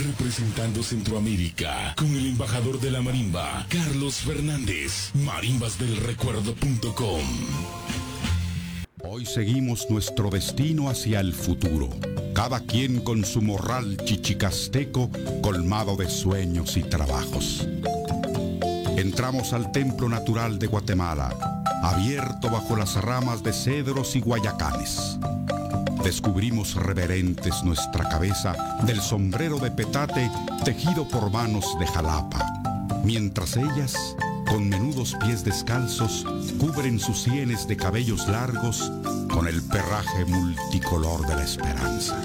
representando Centroamérica con el embajador de la marimba, Carlos Fernández, marimbasdelrecuerdo.com. Hoy seguimos nuestro destino hacia el futuro, cada quien con su morral chichicasteco colmado de sueños y trabajos. Entramos al templo natural de Guatemala, abierto bajo las ramas de cedros y guayacanes. Descubrimos reverentes nuestra cabeza del sombrero de petate tejido por manos de Jalapa, mientras ellas, con menudos pies descalzos, cubren sus sienes de cabellos largos con el perraje multicolor de la esperanza.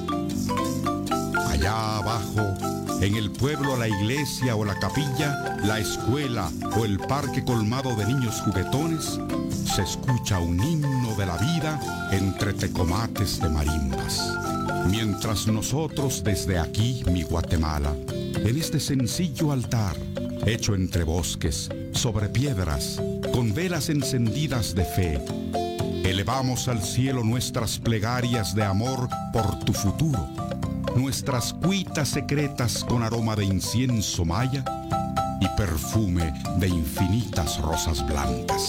Allá abajo, en el pueblo, la iglesia o la capilla, la escuela o el parque colmado de niños juguetones, se escucha un himno de la vida entre tecomates de marimbas. Mientras nosotros desde aquí, mi Guatemala, en este sencillo altar, hecho entre bosques, sobre piedras, con velas encendidas de fe, elevamos al cielo nuestras plegarias de amor por tu futuro, nuestras cuitas secretas con aroma de incienso maya y perfume de infinitas rosas blancas.